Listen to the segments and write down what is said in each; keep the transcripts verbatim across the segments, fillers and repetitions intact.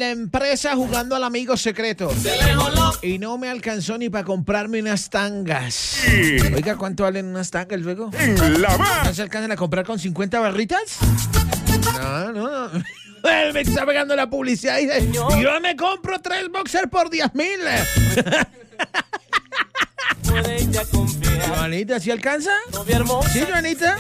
la empresa jugando al amigo secreto y no me alcanzó ni para comprarme unas tangas. Oiga, ¿cuánto valen unas tangas luego? ¿No se alcanzan a comprar con cincuenta barritas? No, no, no. Me está pegando la publicidad y dice, yo me compro tres boxers por diez mil. Joanita, ¿sí alcanza? ¿Sí, Joanita?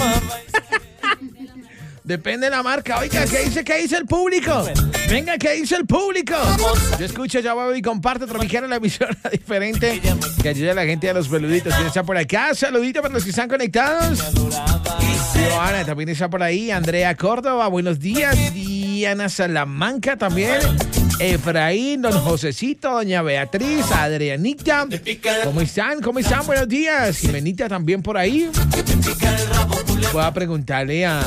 Depende de la marca. Oiga, ¿qué dice, qué dice el público? Venga, ¿qué dice el público? Yo escucho, ya voy y comparto, Tropicana, la emisora diferente que ayuda a la gente a los peluditos. ¿Quién está por acá? Saludito para los que están conectados. Joana también está por ahí. Andrea Córdoba, buenos días. Diana Salamanca también. Efraín, don Josecito, doña Beatriz, Adrianita. ¿Cómo están? ¿Cómo están? Buenos días. Jimenita también por ahí. Voy a preguntarle a...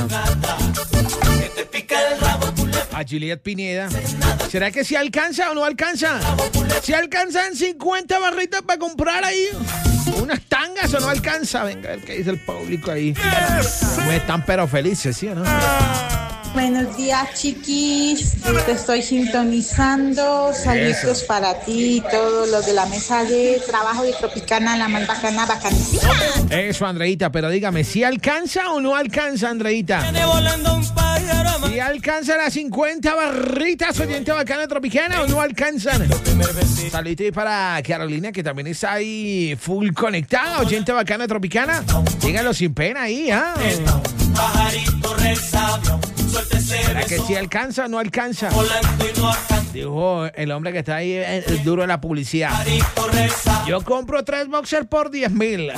a Juliet Pineda. ¿Será que si alcanza o no alcanza? ¿Si alcanzan cincuenta barritas para comprar ahí unas tangas o no alcanza? Venga, a ver qué dice el público ahí. No están pero felices, ¿sí o no? Buenos días, chiquis. Te estoy sintonizando. Saludos Eso. Para ti y todos los de la mesa de trabajo de Tropicana, la más bacana, bacanísima. Eso, Andreita, pero dígame, ¿si alcanza o no alcanza, Andreita? ¿Si alcanza las cincuenta barritas, oyente bacana Tropicana, o no alcanzan? Saludos para Carolina, que también está ahí full conectada, oyente bacana Tropicana. Dígalo sin pena ahí, ¿ah? ¿eh? ¿Será que si alcanza o no alcanza? Dijo el hombre que está ahí, el, el duro de la publicidad. Yo compro tres boxers por diez mil.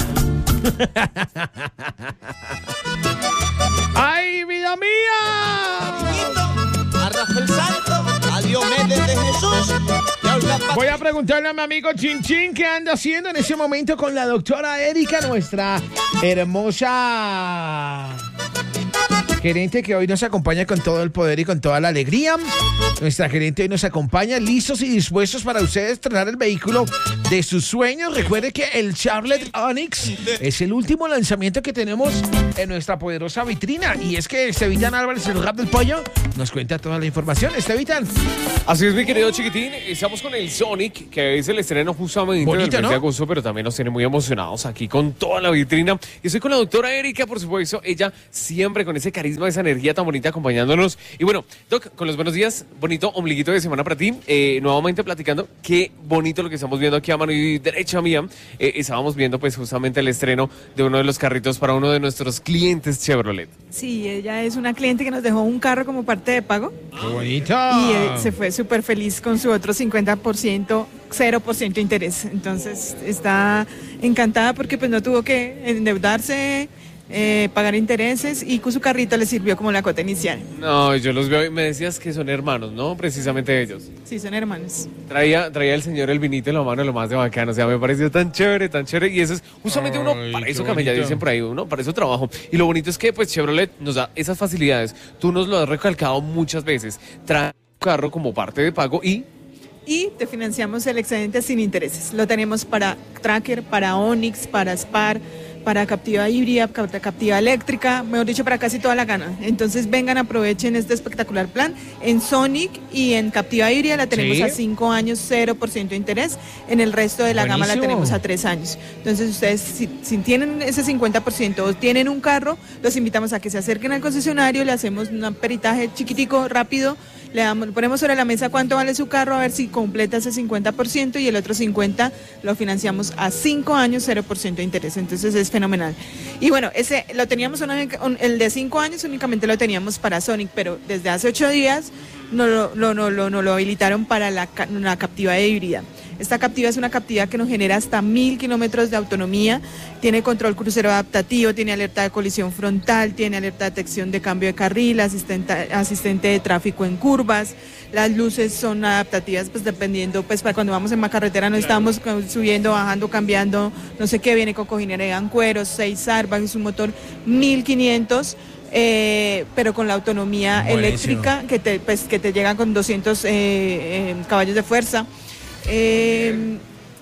¡Ay, vida mía! Arrajo el salto, adiós Méndez de Jesús. Voy a preguntarle a mi amigo Chin Chin qué anda haciendo en ese momento con la doctora Erika, nuestra hermosa gerente que hoy nos acompaña con todo el poder y con toda la alegría. Nuestra gerente hoy nos acompaña listos y dispuestos para ustedes estrenar el vehículo de sus sueños. Recuerde que el Chevrolet Onix es el último lanzamiento que tenemos en nuestra poderosa vitrina. Y es que Estevitan Álvarez, el rap del pollo, nos cuenta toda la información. Estevitan. Así es, mi querido chiquitín. Estamos con el Sonic, que es el estreno justamente Bonito, en el mes ¿no? de agosto, pero también nos tiene muy emocionados aquí con toda la vitrina. Y estoy con la doctora Erika, por supuesto. Ella siempre con ese carisma, esa energía tan bonita acompañándonos. Y bueno, Doc, con los buenos días, bonito ombliguito de semana para ti. Eh, nuevamente platicando, qué bonito lo que estamos viendo aquí a mano y derecha mía. Eh, estábamos viendo pues justamente el estreno de uno de los carritos para uno de nuestros clientes Chevrolet. Sí, ella es una cliente que nos dejó un carro como parte de pago. ¡Qué bonito! Y eh, se fue súper feliz con su otro cincuenta por ciento, cero por ciento de interés. Entonces está encantada porque pues no tuvo que endeudarse, eh, pagar intereses, y con su carrito le sirvió como la cuota inicial. No, yo los veo y me decías que son hermanos, ¿no? Precisamente ellos. Sí, son hermanos. Traía, traía el señor el vinito en la mano, lo más de bacano. O sea, me pareció tan chévere, tan chévere. Y eso es justamente uno, Ay, para qué eso que ya bonito. dicen por ahí, uno, para eso trabajo. Y lo bonito es que pues Chevrolet nos da esas facilidades. Tú nos lo has recalcado muchas veces. Trae un carro como parte de pago y... Y te financiamos el excedente sin intereses. Lo tenemos para Tracker, para Onix, para Spar, para Captiva híbrida, para Captiva eléctrica, mejor dicho, para casi toda la gana. Entonces vengan, aprovechen este espectacular plan. En Sonic y en Captiva híbrida la tenemos ¿Sí? a cinco años, cero por ciento de interés. En el resto de la Buenísimo. gama la tenemos a tres años. Entonces ustedes, si, si tienen ese cincuenta por ciento o tienen un carro, los invitamos a que se acerquen al concesionario, le hacemos un peritaje chiquitico, rápido, le damos, ponemos sobre la mesa cuánto vale su carro, a ver si completa ese cincuenta por ciento, y el otro cincuenta por ciento lo financiamos a cinco años, cero por ciento de interés. Entonces es fenomenal. Y bueno, ese lo teníamos, una, el de cinco años únicamente lo teníamos para Sonic, pero desde hace ocho días no lo, lo, no, lo, no lo habilitaron para la, la Captiva híbrida. Esta Captiva es una Captiva que nos genera hasta mil kilómetros de autonomía, tiene control crucero adaptativo, tiene alerta de colisión frontal, tiene alerta de detección de cambio de carril, asistente, asistente de tráfico en curvas. Las luces son adaptativas, pues dependiendo, pues para cuando vamos en la carretera no estamos subiendo, bajando, cambiando, no sé qué, viene con cojinera de ancueros, seis airbags, es un motor mil quinientos. Eh, pero con la autonomía Buenísimo. eléctrica que te, pues, que te llega con doscientos eh, eh, caballos de fuerza. Eh,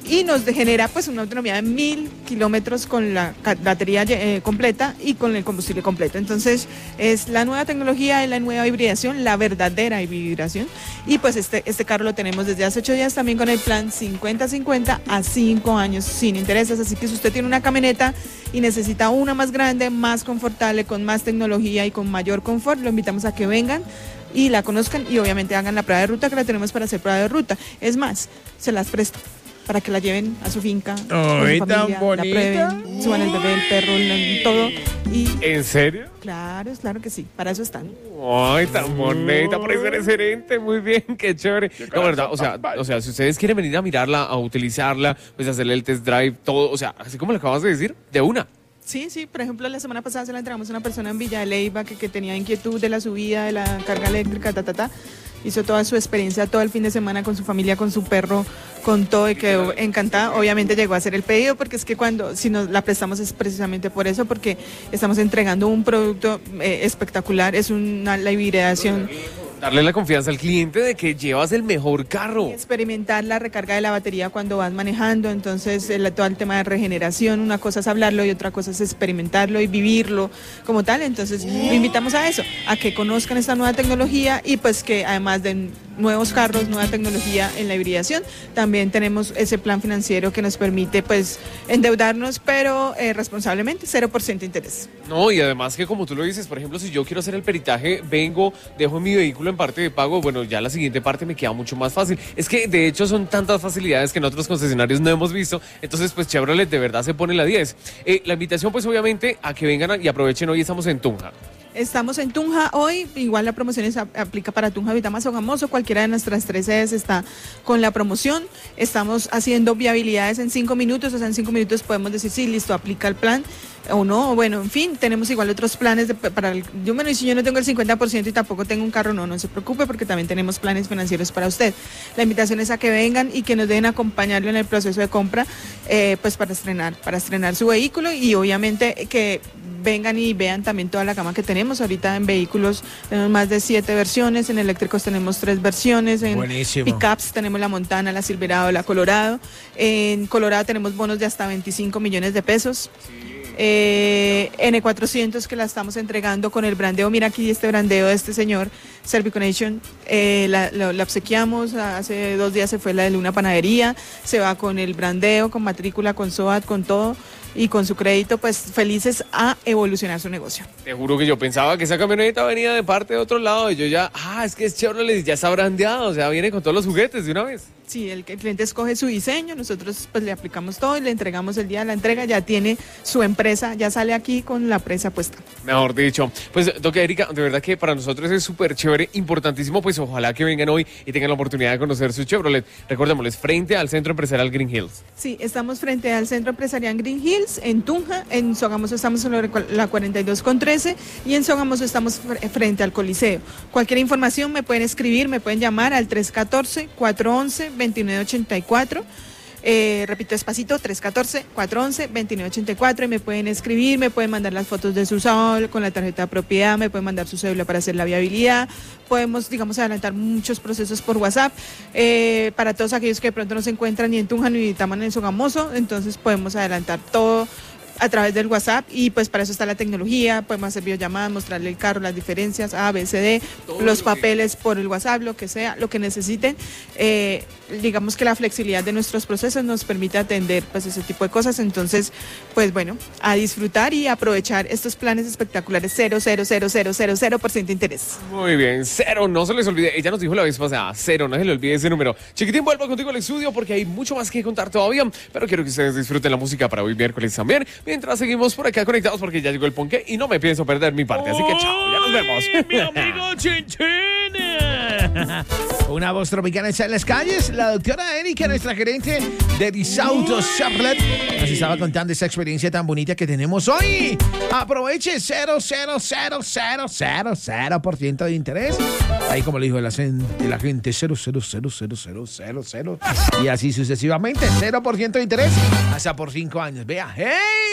y nos genera pues una autonomía de mil kilómetros con la batería eh, completa y con el combustible completo. Entonces es la nueva tecnología, es la nueva hibridación, la verdadera hibridación, y pues este, este carro lo tenemos desde hace ocho días también con el plan cincuenta cincuenta a cinco años sin intereses, así que si usted tiene una camioneta y necesita una más grande, más confortable, con más tecnología y con mayor confort, lo invitamos a que vengan y la conozcan y obviamente hagan la prueba de ruta, que la tenemos para hacer prueba de ruta. Es más, se las presto para que la lleven a su finca, oh, con su tan familia, bonita. la prueben, suban el bebé, el perro, el- todo. Y ¿En serio? claro, claro que sí, para eso están. Ay, tan bonita, por eso eres gerente, muy bien, qué chévere. No, verdad, o sea, o sea, si ustedes quieren venir a mirarla, a utilizarla, pues hacerle el test drive, todo, o sea, así como lo acabas de decir, de una. Sí, sí, por ejemplo, la semana pasada se la entregamos a una persona en Villa de Leyva que, que tenía inquietud de la subida, de la carga eléctrica, ta, ta, ta. Hizo toda su experiencia todo el fin de semana con su familia, con su perro, con todo, y quedó encantada. Obviamente llegó a hacer el pedido, porque es que cuando, si nos la prestamos es precisamente por eso, porque estamos entregando un producto eh, espectacular, es una la hibridación. Darle la confianza al cliente de que llevas el mejor carro. Experimentar la recarga de la batería cuando vas manejando, entonces el, todo el tema de regeneración, una cosa es hablarlo y otra cosa es experimentarlo y vivirlo como tal, entonces lo invitamos a eso, a que conozcan esta nueva tecnología y pues que además de nuevos carros, nueva tecnología en la hibridación, también tenemos ese plan financiero que nos permite pues endeudarnos, pero eh, responsablemente, cero por ciento de interés. No, y además que como tú lo dices, por ejemplo, si yo quiero hacer el peritaje, vengo, dejo mi vehículo en parte de pago, bueno, ya la siguiente parte me queda mucho más fácil. Es que de hecho son tantas facilidades que en otros concesionarios no hemos visto, entonces pues Chevrolet de verdad se pone la diez. Eh, la invitación pues obviamente a que vengan y aprovechen, hoy estamos en Tunja. Estamos en Tunja hoy, igual la promoción es, aplica para Tunja, Vitama, Sogamoso, cualquiera de nuestras tres sedes está con la promoción. Estamos haciendo viabilidades en cinco minutos, o sea, en cinco minutos podemos decir, sí, listo, aplica el plan o no, bueno, en fin, tenemos igual otros planes de, para el, yo, bueno, y si yo no tengo el cincuenta por ciento y tampoco tengo un carro, no, no se preocupe, porque también tenemos planes financieros para usted. La invitación es a que vengan y que nos dejen acompañarlo en el proceso de compra, eh, pues para estrenar, para estrenar su vehículo, y obviamente que vengan y vean también toda la gama que tenemos. Ahorita en vehículos tenemos más de siete versiones, en eléctricos tenemos tres versiones, en Buenísimo. pickups tenemos la Montana, la Silverado, la Colorado. En Colorado tenemos bonos de hasta veinticinco millones de pesos. Eh, N cuatrocientos que la estamos entregando con el brandeo, mira aquí este brandeo de este señor, Serviconation, eh, la, la, la obsequiamos, hace dos días se fue la de Luna Panadería, se va con el brandeo, con matrícula, con SOAT, con todo, y con su crédito, pues felices a evolucionar su negocio. Te juro que yo pensaba que esa camioneta venía de parte de otro lado y yo ya, ah, es que es Chevrolet, ya está brandeado, o sea, viene con todos los juguetes de una vez. Sí, el, el cliente escoge su diseño, nosotros pues le aplicamos todo y le entregamos el día de la entrega, ya tiene su empresa, ya sale aquí con la presa puesta. Mejor dicho. Pues, doña Erika, de verdad que para nosotros es súper chévere, importantísimo, pues ojalá que vengan hoy y tengan la oportunidad de conocer su Chevrolet. Recordémosles, frente al Centro Empresarial Green Hills. Sí, estamos frente al Centro Empresarial Green Hills, en Tunja, en Sogamoso estamos en la cuarenta y dos con trece y en Sogamoso estamos frente al Coliseo. Cualquier información me pueden escribir, me pueden llamar al tres uno cuatro, cuatro uno uno, dos nueve ocho cuatro. Eh, repito despacito, tres uno cuatro, cuatro uno uno, dos nueve ocho cuatro, y me pueden escribir, me pueden mandar las fotos de su S A O con la tarjeta de propiedad, me pueden mandar su cédula para hacer la viabilidad, podemos, digamos, adelantar muchos procesos por WhatsApp, eh, para todos aquellos que de pronto no se encuentran ni en Tunja ni Vitama en Sogamoso, entonces podemos adelantar todo a través del WhatsApp, y pues para eso está la tecnología, podemos hacer videollamadas, mostrarle el carro, las diferencias, A, B, C, D, los papeles por el WhatsApp, lo que sea, lo que necesiten. Eh, digamos que la flexibilidad de nuestros procesos nos permite atender pues ese tipo de cosas, entonces pues bueno, a disfrutar y aprovechar estos planes espectaculares, cero, cero, cero, cero, cero, cero por ciento de interés. Muy bien, cero, no se les olvide, ella nos dijo la vez pasada, cero, no se le olvide ese número. Chiquitín, vuelvo contigo al estudio porque hay mucho más que contar todavía, pero quiero que ustedes disfruten la música para hoy miércoles también, mientras seguimos por acá conectados porque ya llegó el ponqué y no me pienso perder mi parte, así que chao, ya nos vemos. Mi amigo Chinchín. Una voz tropicana está en las calles. La doctora Erika, nuestra gerente de Disautos Chevrolet, nos estaba contando esa experiencia tan bonita que tenemos hoy. Aproveche cero, cero, cero, cero, cero, cero por ciento de interés. Ahí, como le dijo el acento, la gente, cero, cero, cero, cero, cero, cero, cero. Y así sucesivamente, cero por ciento de interés hasta por cinco años. Vea, ¡hey!